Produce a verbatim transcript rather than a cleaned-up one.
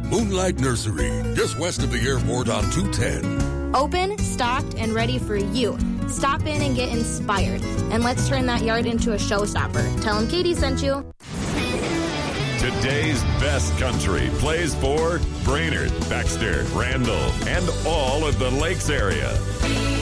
Moonlight Nursery, just west of the airport on two ten. Open, stocked, and ready for you. Stop in and get inspired. And let's turn that yard into a showstopper. Tell them Katie sent you. Today's best country plays for Brainerd, Baxter, Randall, and all of the Lakes area.